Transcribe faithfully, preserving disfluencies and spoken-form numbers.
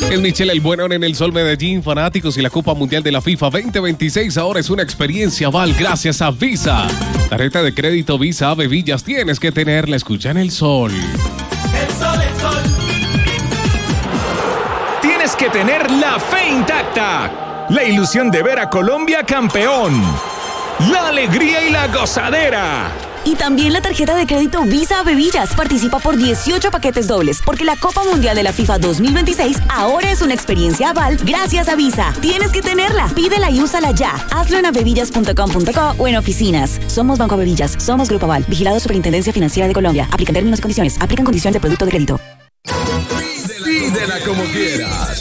Es Michelle El Bueno en el Sol Medellín, fanáticos, y la Copa Mundial de la FIFA veinte veintiséis ahora es una experiencia Val gracias a Visa. Tarjeta de crédito Visa Ave Villas, tienes que tenerla. Escucha en el Sol. El sol, el sol. Tienes que tener la fe intacta, la ilusión de ver a Colombia campeón, la alegría y la gozadera. Y también la tarjeta de crédito Visa Ave Villas. Participa por dieciocho paquetes dobles, porque la Copa Mundial de la FIFA dos mil veintiséis ahora es una experiencia Aval gracias a Visa. Tienes que tenerla. Pídela y úsala ya. Hazlo en avevillas punto com punto co o en oficinas. Somos Banco Avevillas. Somos Grupo Aval. Vigilado Superintendencia Financiera de Colombia. Aplican términos y condiciones. Aplican condiciones de producto de crédito. Pídela como quieras.